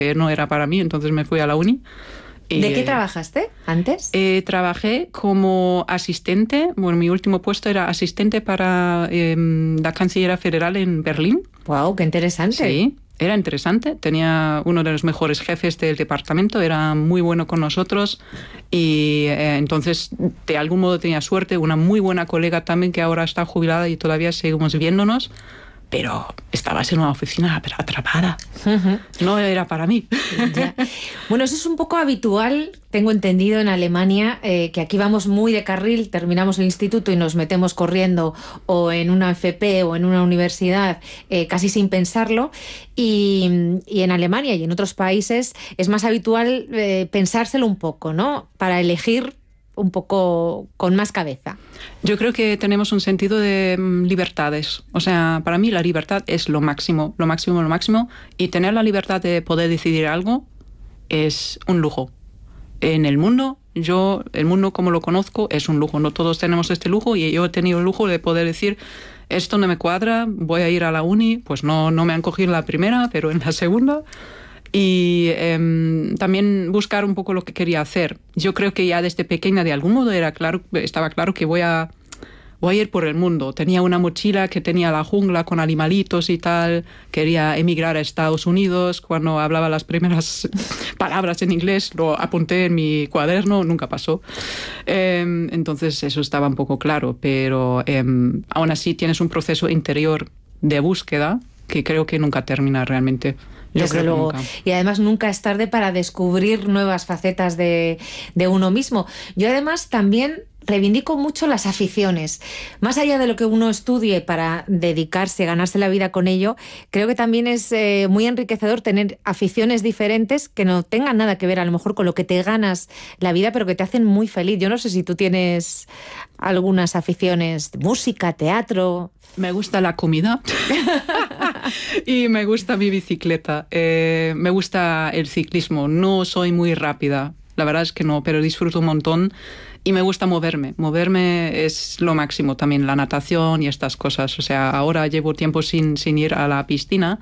no era para mí, entonces me fui a la uni. ¿De qué trabajaste antes? Trabajé como asistente. Bueno, mi último puesto era asistente para la Cancillería Federal en Berlín. ¡Wow! ¡Qué interesante! Sí, era interesante. Tenía uno de los mejores jefes del departamento, era muy bueno con nosotros y entonces de algún modo tenía suerte. Una muy buena colega también que ahora está jubilada y todavía seguimos viéndonos. Pero estabas en una oficina atrapada. No era para mí. Ya. Bueno, eso es un poco habitual, tengo entendido, en Alemania, que aquí vamos muy de carril, terminamos el instituto y nos metemos corriendo o en una FP o en una universidad casi sin pensarlo. Y en Alemania y en otros países es más habitual pensárselo un poco, ¿no? Para elegir un poco con más cabeza. Yo creo que tenemos un sentido de libertades. O sea, para mí la libertad es lo máximo, lo máximo, lo máximo. Y tener la libertad de poder decidir algo es un lujo. En el mundo, el mundo como lo conozco es un lujo. No todos tenemos este lujo y yo he tenido el lujo de poder decir, esto no me cuadra, voy a ir a la uni. Pues no me han cogido en la primera, pero en la segunda. Y también buscar un poco lo que quería hacer. Yo creo que ya desde pequeña de algún modo estaba claro que voy a ir por el mundo. Tenía una mochila que tenía la jungla con animalitos y tal. Quería emigrar a Estados Unidos. Cuando hablaba las primeras palabras en inglés lo apunté en mi cuaderno, nunca pasó. Entonces eso estaba un poco claro, pero aún así tienes un proceso interior de búsqueda que creo que nunca termina realmente. Desde luego. Y además nunca es tarde para descubrir nuevas facetas de uno mismo. Yo además también reivindico mucho las aficiones. Más allá de lo que uno estudie para dedicarse, ganarse la vida con ello, creo que también es muy enriquecedor tener aficiones diferentes que no tengan nada que ver a lo mejor con lo que te ganas la vida, pero que te hacen muy feliz. Yo no sé si tú tienes algunas aficiones, música, teatro. Me gusta la comida y me gusta mi bicicleta. Me gusta el ciclismo. No soy muy rápida, la verdad es que no, pero disfruto un montón y me gusta moverme. Moverme es lo máximo también, la natación y estas cosas. O sea, ahora llevo tiempo sin ir a la piscina,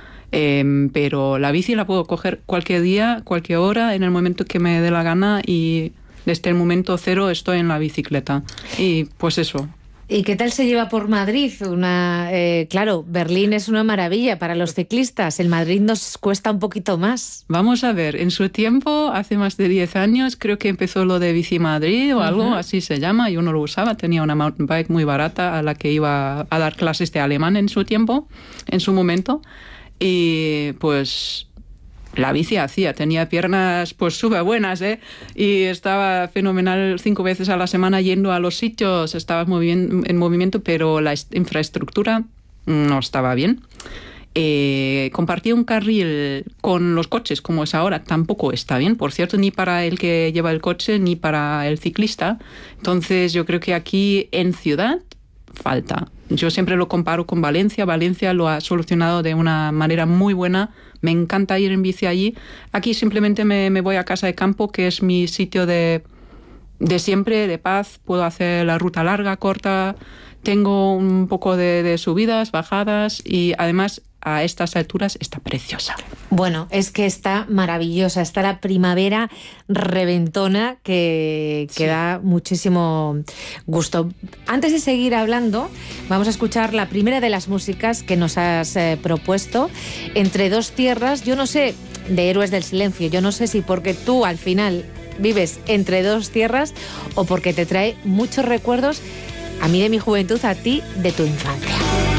pero la bici la puedo coger cualquier día, cualquier hora, en el momento que me dé la gana y desde el momento cero estoy en la bicicleta. Y pues eso. ¿Y qué tal se lleva por Madrid? Claro, Berlín es una maravilla para los ciclistas. En Madrid nos cuesta un poquito más. Vamos a ver, en su tiempo, hace más de 10 años, creo que empezó lo de Bici Madrid o algo así se llama. Yo no lo usaba, tenía una mountain bike muy barata a la que iba a dar clases de alemán en su tiempo, en su momento. Y pues la bici tenía piernas pues súper buenas, y estaba fenomenal 5 veces a la semana yendo a los sitios, estaba en movimiento, pero la infraestructura no estaba bien. Compartía un carril con los coches, como es ahora, tampoco está bien, por cierto, ni para el que lleva el coche ni para el ciclista. Entonces yo creo que aquí en ciudad falta. Yo siempre lo comparo con Valencia. Valencia lo ha solucionado de una manera muy buena. Me encanta ir en bici allí. Aquí simplemente me voy a casa de campo, que es mi sitio de siempre, de paz. Puedo hacer la ruta larga, corta. Tengo un poco de subidas, bajadas y además a estas alturas está preciosa. Bueno, es que está maravillosa, está la primavera reventona que da muchísimo gusto. Antes de seguir hablando, vamos a escuchar la primera de las músicas que nos has propuesto, Entre dos tierras. Yo no sé, de Héroes del Silencio, yo no sé si porque tú al final vives entre dos tierras o porque te trae muchos recuerdos, a mí de mi juventud, a ti de tu infancia.